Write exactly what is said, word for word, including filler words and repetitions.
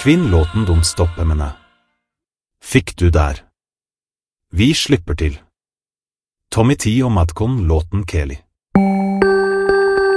Queen-låten Don't Stop Emene. Fikk du der. Vi slipper til. Tommy T og Madcon låten Kelly.